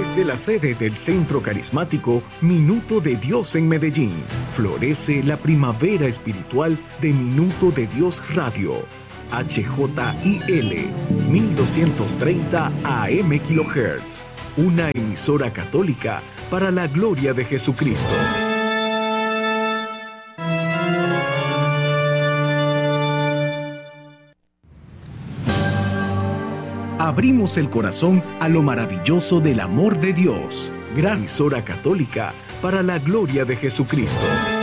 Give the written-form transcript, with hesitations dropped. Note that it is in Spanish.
Desde la sede del Centro Carismático Minuto de Dios en Medellín, florece la primavera espiritual de Minuto de Dios Radio. HJIL 1230 AM kHz. Una emisora católica para la gloria de Jesucristo. Abrimos el corazón a lo maravilloso del amor de Dios. Gran emisora católica para la gloria de Jesucristo.